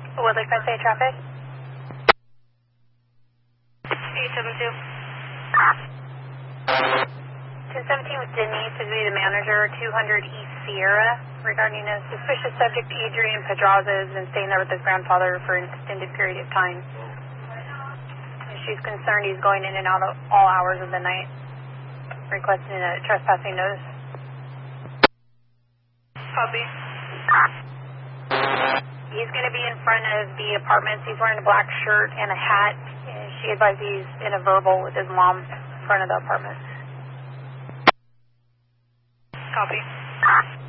Woodlake Bay traffic. 872. 1017 with Denise to be the manager, 200 East Sierra, regarding a suspicious subject, Adrian Pedraza, has been staying there with his grandfather for an extended period of time. She's concerned he's going in and out of all hours of the night, requesting a trespassing notice. Copy. He's going to be in front of the apartments. He's wearing a black shirt and a hat. And she advised he's in a verbal with his mom in front of the apartments. Copy.